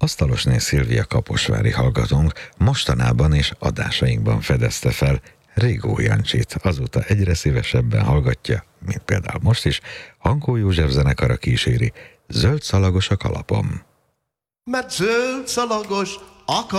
Asztalosné Szilvia kaposvári hallgatónk mostanában és adásainkban fedezte fel Rigó Jancsit. Azóta egyre szívesebben hallgatja, mint például most is, Hankó József zenekara kíséri, Zöld szalagos a kalapom. Mert zöld szalagos a